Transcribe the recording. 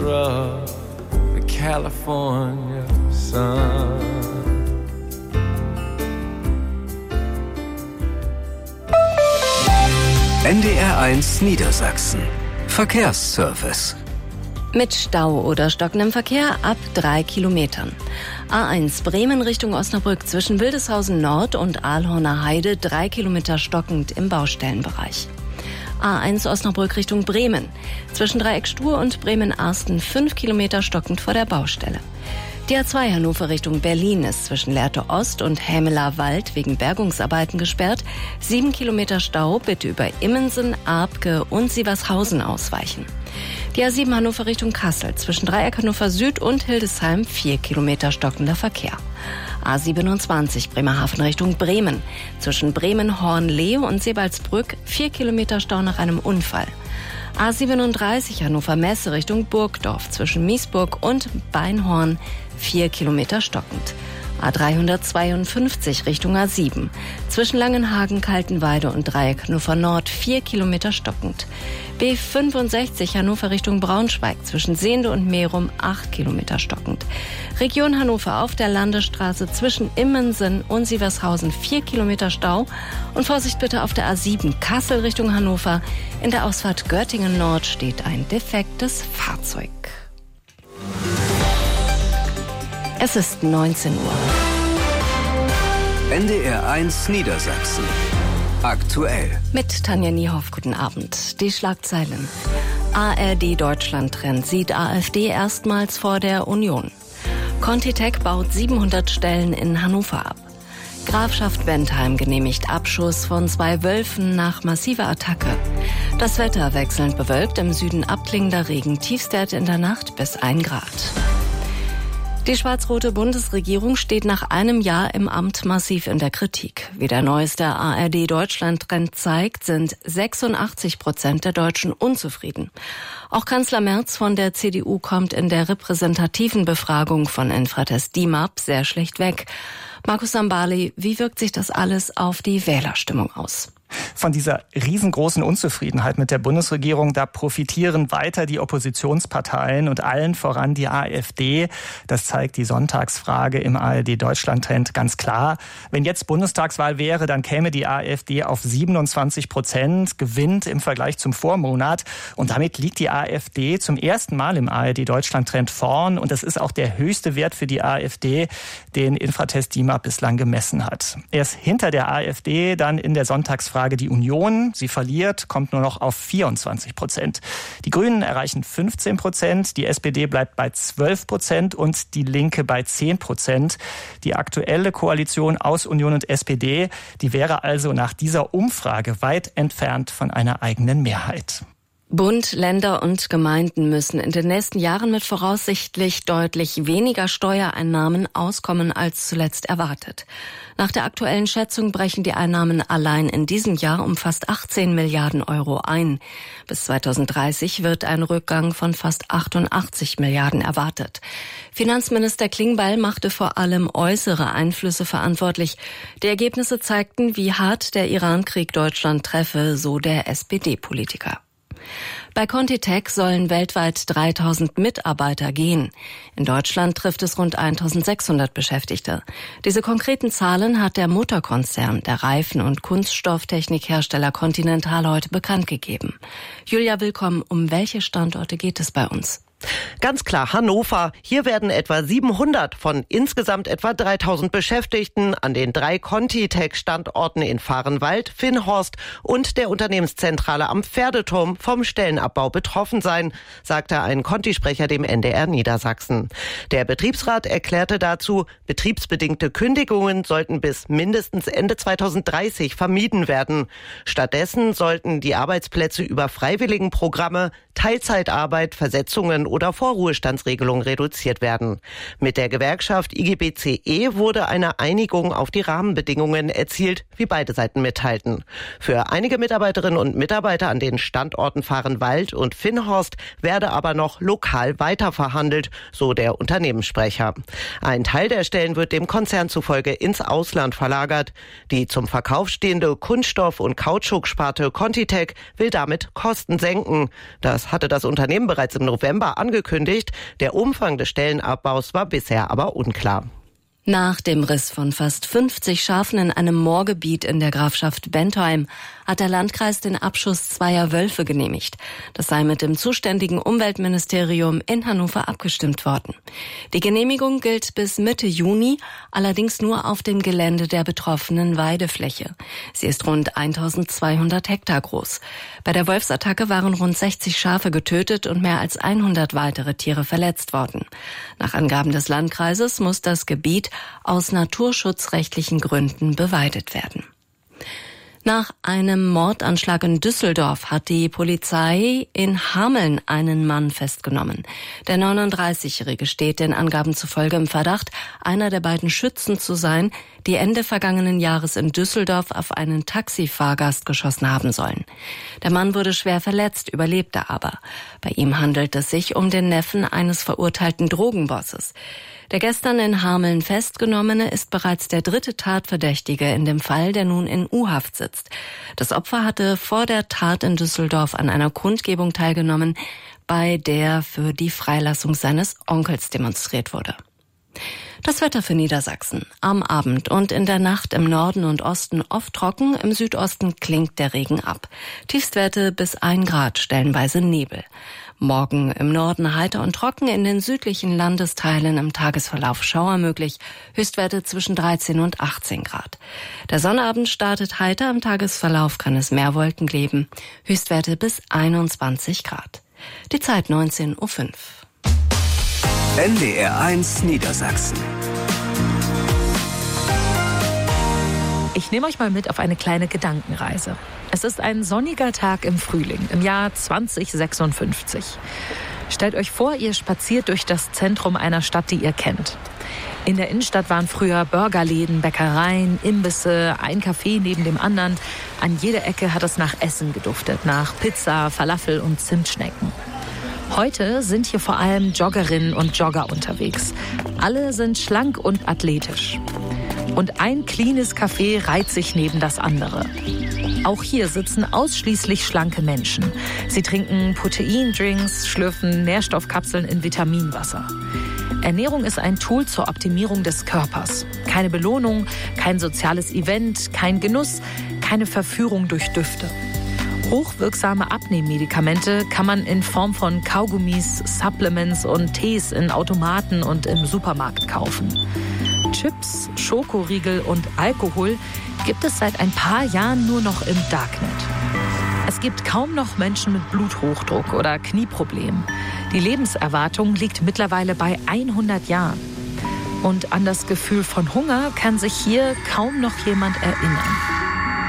of the California sun. NDR1 Niedersachsen. Verkehrsservice. Mit Stau oder stockendem Verkehr ab 3 Kilometern. A1 Bremen Richtung Osnabrück zwischen Wildeshausen Nord und Ahlhorner Heide 3 Kilometer stockend im Baustellenbereich. A1 Osnabrück Richtung Bremen zwischen Dreieck Stur und Bremen-Arsten 5 Kilometer stockend vor der Baustelle. Die A2 Hannover Richtung Berlin ist zwischen Lehrte Ost und Hämeler Wald wegen Bergungsarbeiten gesperrt. 7 Kilometer Stau, bitte über Immensen, Aabke und Sievershausen ausweichen. Die A7 Hannover Richtung Kassel zwischen Dreieck Hannover Süd und Hildesheim 4 Kilometer stockender Verkehr. A27 Bremerhaven Richtung Bremen zwischen Bremen-Horn-Lehe und Sebalsbrück 4 Kilometer Stau nach einem Unfall. A37 Hannover Messe Richtung Burgdorf zwischen Miesburg und Beinhorn 4 Kilometer stockend. A352 Richtung A7 zwischen Langenhagen, Kaltenweide und Dreieck Hannover Nord 4 Kilometer stockend. B65 Hannover Richtung Braunschweig zwischen Sehnde und Merum 8 Kilometer stockend. Region Hannover auf der Landesstraße zwischen Immensen und Sievershausen 4 Kilometer Stau. Und Vorsicht bitte auf der A7 Kassel Richtung Hannover. In der Ausfahrt Göttingen Nord steht ein defektes Fahrzeug. Es ist 19 Uhr. NDR1 Niedersachsen. Aktuell. Mit Tanja Niehoff, guten Abend. Die Schlagzeilen. ARD Deutschland-Trend sieht AfD erstmals vor der Union. ContiTech baut 700 Stellen in Hannover ab. Grafschaft Bentheim genehmigt Abschuss von 2 Wölfen nach massiver Attacke. Das Wetter wechselnd bewölkt, im Süden abklingender Regen, Tiefstwerte in der Nacht bis 1 Grad. Die schwarz-rote Bundesregierung steht nach einem Jahr im Amt massiv in der Kritik. Wie der neueste ARD-Deutschland-Trend zeigt, sind 86% der Deutschen unzufrieden. Auch Kanzler Merz von der CDU kommt in der repräsentativen Befragung von Infratest DIMAP sehr schlecht weg. Markus Sambali, wie wirkt sich das alles auf die Wählerstimmung aus? Von dieser riesengroßen Unzufriedenheit mit der Bundesregierung, da profitieren weiter die Oppositionsparteien und allen voran die AfD. Das zeigt die Sonntagsfrage im ARD-Deutschland-Trend ganz klar. Wenn jetzt Bundestagswahl wäre, dann käme die AfD auf 27%, gewinnt im Vergleich zum Vormonat. Und damit liegt die AfD zum ersten Mal im ARD-Deutschland-Trend vorn. Und das ist auch der höchste Wert für die AfD, den Infratest DIMAP bislang gemessen hat. Erst hinter der AfD dann in der Sonntagsfrage die Union. Sie verliert, kommt nur noch auf 24%. Die Grünen erreichen 15%, die SPD bleibt bei 12% und die Linke bei 10%. Die aktuelle Koalition aus Union und SPD, die wäre also nach dieser Umfrage weit entfernt von einer eigenen Mehrheit. Bund, Länder und Gemeinden müssen in den nächsten Jahren mit voraussichtlich deutlich weniger Steuereinnahmen auskommen als zuletzt erwartet. Nach der aktuellen Schätzung brechen die Einnahmen allein in diesem Jahr um fast 18 Milliarden Euro ein. Bis 2030 wird ein Rückgang von fast 88 Milliarden erwartet. Finanzminister Klingbeil machte vor allem äußere Einflüsse verantwortlich. Die Ergebnisse zeigten, wie hart der Iran-Krieg Deutschland treffe, so der SPD-Politiker. Bei ContiTech sollen weltweit 3000 Mitarbeiter gehen. In Deutschland trifft es rund 1600 Beschäftigte. Diese konkreten Zahlen hat der Mutterkonzern der Reifen- und Kunststofftechnikhersteller Continental heute bekannt gegeben. Julia, willkommen. Um welche Standorte geht es bei uns? Ganz klar Hannover. Hier werden etwa 700 von insgesamt etwa 3000 Beschäftigten an den 3 ContiTech-Standorten in Vahrenwald, Finnhorst und der Unternehmenszentrale am Pferdeturm vom Stellenabbau betroffen sein, sagte ein Conti-Sprecher dem NDR Niedersachsen. Der Betriebsrat erklärte dazu, betriebsbedingte Kündigungen sollten bis mindestens Ende 2030 vermieden werden. Stattdessen sollten die Arbeitsplätze über Freiwilligenprogramme, Teilzeitarbeit, Versetzungen oder Vorruhestandsregelungen reduziert werden. Mit der Gewerkschaft IGBCE wurde eine Einigung auf die Rahmenbedingungen erzielt, wie beide Seiten mitteilten. Für einige Mitarbeiterinnen und Mitarbeiter an den Standorten Vahrenwald und Finnhorst werde aber noch lokal weiterverhandelt, so der Unternehmenssprecher. Ein Teil der Stellen wird dem Konzern zufolge ins Ausland verlagert. Die zum Verkauf stehende Kunststoff- und Kautschuksparte ContiTech will damit Kosten senken. Das hatte das Unternehmen bereits im November Oktober angekündigt. Der Umfang des Stellenabbaus war bisher aber unklar. Nach dem Riss von fast 50 Schafen in einem Moorgebiet in der Grafschaft Bentheim hat der Landkreis den Abschuss 2 Wölfe genehmigt. Das sei mit dem zuständigen Umweltministerium in Hannover abgestimmt worden. Die Genehmigung gilt bis Mitte Juni, allerdings nur auf dem Gelände der betroffenen Weidefläche. Sie ist rund 1200 Hektar groß. Bei der Wolfsattacke waren rund 60 Schafe getötet und mehr als 100 weitere Tiere verletzt worden. Nach Angaben des Landkreises muss das Gebiet aus naturschutzrechtlichen Gründen beweidet werden. Nach einem Mordanschlag in Düsseldorf hat die Polizei in Hameln einen Mann festgenommen. Der 39-Jährige steht den Angaben zufolge im Verdacht, einer der beiden Schützen zu sein, die Ende vergangenen Jahres in Düsseldorf auf einen Taxifahrgast geschossen haben sollen. Der Mann wurde schwer verletzt, überlebte aber. Bei ihm handelt es sich um den Neffen eines verurteilten Drogenbosses. Der gestern in Hameln Festgenommene ist bereits der 3. Tatverdächtige in dem Fall, der nun in U-Haft sitzt. Das Opfer hatte vor der Tat in Düsseldorf an einer Kundgebung teilgenommen, bei der für die Freilassung seines Onkels demonstriert wurde. Das Wetter für Niedersachsen. Am Abend und in der Nacht im Norden und Osten oft trocken, im Südosten klingt der Regen ab. Tiefstwerte bis 1 Grad, stellenweise Nebel. Morgen im Norden heiter und trocken, in den südlichen Landesteilen im Tagesverlauf Schauer möglich, Höchstwerte zwischen 13 und 18 Grad. Der Sonnabend startet heiter, im Tagesverlauf kann es mehr Wolken geben, Höchstwerte bis 21 Grad. Die Zeit 19:05 Uhr. NDR1 Niedersachsen. Ich nehme euch mal mit auf eine kleine Gedankenreise. Es ist ein sonniger Tag im Frühling, im Jahr 2056. Stellt euch vor, ihr spaziert durch das Zentrum einer Stadt, die ihr kennt. In der Innenstadt waren früher Burgerläden, Bäckereien, Imbisse, ein Café neben dem anderen. An jeder Ecke hat es nach Essen geduftet, nach Pizza, Falafel und Zimtschnecken. Heute sind hier vor allem Joggerinnen und Jogger unterwegs. Alle sind schlank und athletisch. Und ein cleanes Café reiht sich neben das andere. Auch hier sitzen ausschließlich schlanke Menschen. Sie trinken Proteindrinks, schlürfen Nährstoffkapseln in Vitaminwasser. Ernährung ist ein Tool zur Optimierung des Körpers. Keine Belohnung, kein soziales Event, kein Genuss, keine Verführung durch Düfte. Hochwirksame Abnehmmedikamente kann man in Form von Kaugummis, Supplements und Tees in Automaten und im Supermarkt kaufen. Chips, Schokoriegel und Alkohol gibt es seit ein paar Jahren nur noch im Darknet. Es gibt kaum noch Menschen mit Bluthochdruck oder Knieproblemen. Die Lebenserwartung liegt mittlerweile bei 100 Jahren. Und an das Gefühl von Hunger kann sich hier kaum noch jemand erinnern.